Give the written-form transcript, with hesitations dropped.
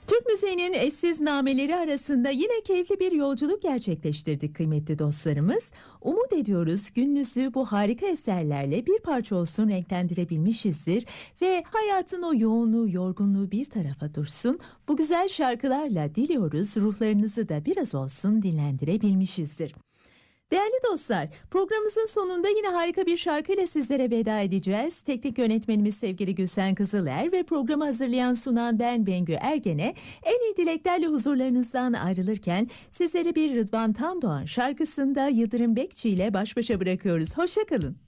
Türk müziğinin eşsiz nameleri arasında yine keyifli bir yolculuk gerçekleştirdik kıymetli dostlarımız. Umut ediyoruz gününüzü bu harika eserlerle bir parça olsun renklendirebilmişizdir ve hayatın o yoğunluğu, yorgunluğu bir tarafa dursun. Bu güzel şarkılarla diliyoruz ruhlarınızı da biraz olsun dinlendirebilmişizdir. Değerli dostlar, programımızın sonunda yine harika bir şarkıyla sizlere veda edeceğiz. Teknik yönetmenimiz sevgili Gülsen Kızıler ve programı hazırlayan sunan ben Bengü Ergen'e en iyi dileklerle huzurlarınızdan ayrılırken sizleri bir Rıdvan Tandoğan şarkısında Yıldırım Bekçi ile baş başa bırakıyoruz. Hoşça kalın.